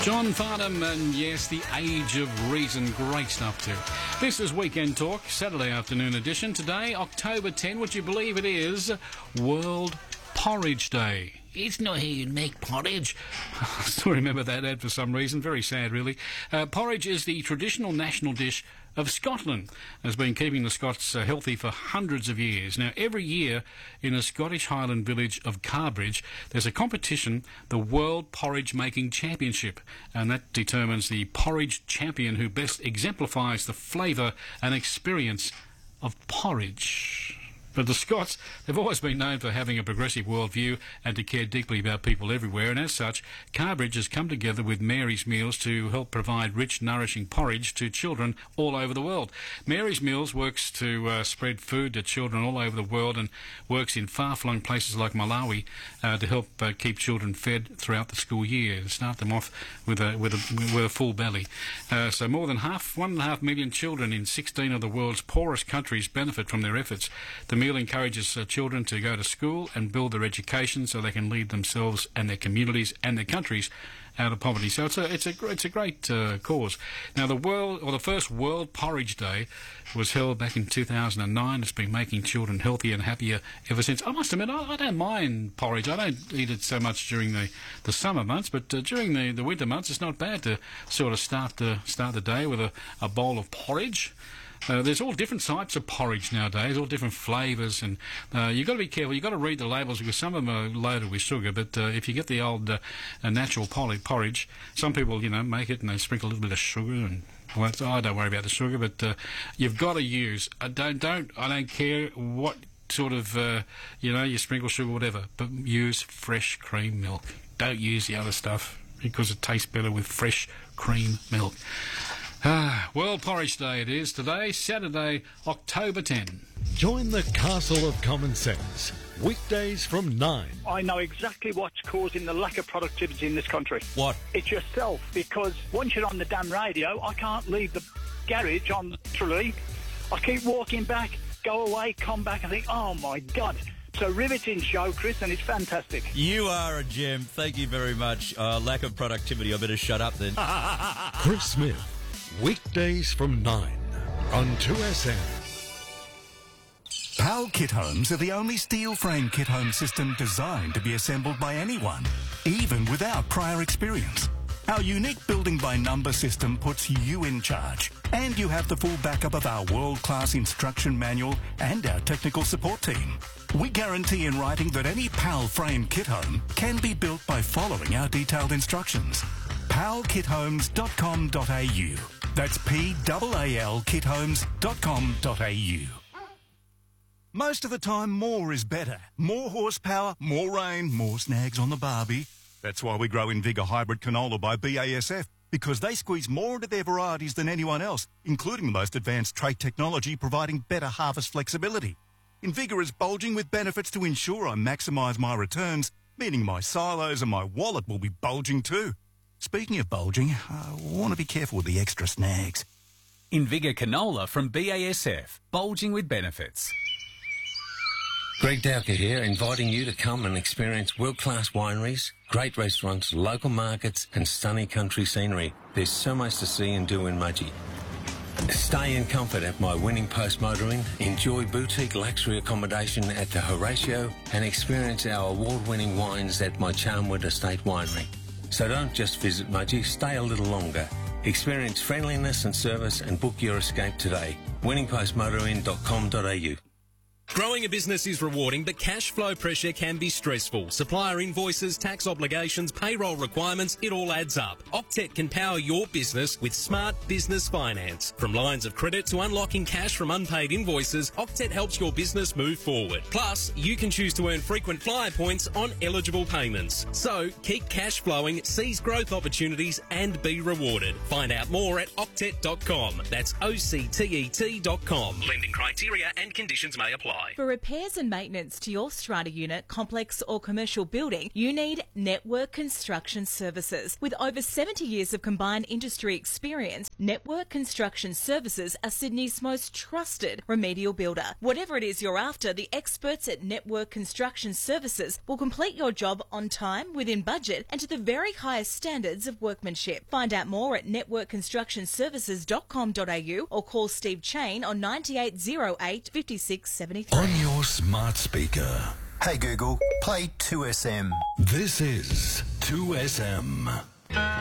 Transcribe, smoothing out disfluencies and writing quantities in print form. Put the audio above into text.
John Farnham and, yes, the Age of Reason. Great stuff too. This is Weekend Talk, Saturday afternoon edition. Today, October 10, would you believe it is World Porridge Day. It's not how you make porridge. I still remember that ad for some reason. Very sad, really. Porridge is the traditional national dish of Scotland. Has been keeping the Scots healthy for hundreds of years. Now, every year in the Scottish Highland village of Carbridge, there's a competition, the World Porridge Making Championship, and that determines the porridge champion who best exemplifies the flavour and experience of porridge. But the Scots, they've always been known for having a progressive worldview and to care deeply about people everywhere, and as such, Carbridge has come together with Mary's Meals to help provide rich, nourishing porridge to children all over the world. Mary's Meals works to spread food to children all over the world and works in far-flung places like Malawi to help keep children fed throughout the school year and start them off with a full belly. So more than 1.5 million children in 16 of the world's poorest countries benefit from their efforts. The meal encourages children to go to school and build their education so they can lead themselves and their communities and their countries out of poverty. So it's a great cause. Now, the first World Porridge Day was held back in 2009. It's been making children healthier and happier ever since. I must admit, I don't mind porridge. I don't eat it so much during the summer months, but during the winter months, it's not bad to sort of start the day with a bowl of porridge. There's all different types of porridge nowadays, all different flavours, and you've got to be careful. You've got to read the labels because some of them are loaded with sugar, but if you get the old natural porridge, some people, make it and they sprinkle a little bit of sugar, and I don't worry about the sugar, but you've got to use, I don't care what sort of, you sprinkle sugar, whatever, but use fresh cream milk. Don't use the other stuff because it tastes better with fresh cream milk. World Porridge Day it is today, Saturday, October 10. Join the Castle of Common Sense, weekdays from 9. I know exactly what's causing the lack of productivity in this country. What? It's yourself, because once you're on the damn radio, I can't leave the garage on literally. I keep walking back, go away, come back and think, oh my God. It's a riveting show, Chris, and it's fantastic. You are a gem. Thank you very much. Lack of productivity. I better shut up then. Chris Smith, weekdays from 9 on 2SM. PAL Kit Homes are the only steel frame kit home system designed to be assembled by anyone, even without prior experience. Our unique building by number system puts you in charge, and you have the full backup of our world-class instruction manual and our technical support team. We guarantee in writing that any PAL frame kit home can be built by following our detailed instructions. palkithomes.com.au. That's PAL kithomes.com.au. Most of the time, more is better. More horsepower, more rain, more snags on the barbie. That's why we grow Invigor Hybrid Canola by BASF, because they squeeze more into their varieties than anyone else, including the most advanced trait technology providing better harvest flexibility. Invigor is bulging with benefits to ensure I maximise my returns, meaning my silos and my wallet will be bulging too. Speaking of bulging, I want to be careful with the extra snags. Invigor Canola from BASF, bulging with benefits. Greg Dowker here, inviting you to come and experience world-class wineries, great restaurants, local markets and stunning country scenery. There's so much to see and do in Mudgee. Stay in comfort at my Winning Post Motoring, enjoy boutique luxury accommodation at the Horatio and experience our award-winning wines at my Charnwood Estate Winery. So don't just visit Mudgee, stay a little longer. Experience friendliness and service and book your escape today. winningpostmotoring.com.au. Growing a business is rewarding, but cash flow pressure can be stressful. Supplier invoices, tax obligations, payroll requirements, it all adds up. Octet can power your business with smart business finance. From lines of credit to unlocking cash from unpaid invoices, Octet helps your business move forward. Plus, you can choose to earn frequent flyer points on eligible payments. So, keep cash flowing, seize growth opportunities and be rewarded. Find out more at octet.com. That's OCTET.com. Lending criteria and conditions may apply. For repairs and maintenance to your strata unit, complex or commercial building, you need Network Construction Services. With over 70 years of combined industry experience, Network Construction Services are Sydney's most trusted remedial builder. Whatever it is you're after, the experts at Network Construction Services will complete your job on time, within budget and to the very highest standards of workmanship. Find out more at networkconstructionservices.com.au or call Steve Chain on 9808 5673. On your smart speaker. Hey Google, play 2SM. This is 2SM.